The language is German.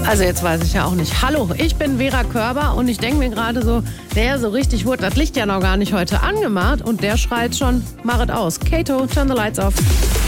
Also jetzt weiß ich ja auch nicht. Hallo, ich bin Vera Körber und ich denke mir gerade so, so richtig wurde das Licht ja noch gar nicht heute angemacht und der schreit schon, mach es aus. Kato, turn the lights off.